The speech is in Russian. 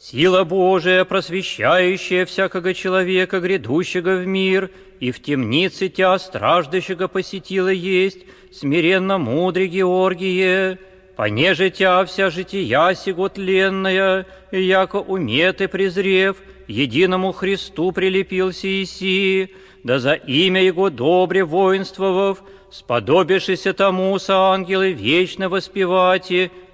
Сила Божия, просвещающая всякого человека, грядущего в мир, и в темнице тя страждущего посетила есть, смиренно мудрый Георгие, понеже тя вся жития сего тленная, яко умет и презрев, единому Христу прилепился Иси, да за имя Его добре воинствовав, сподобившися тому со ангелы вечно воспевати,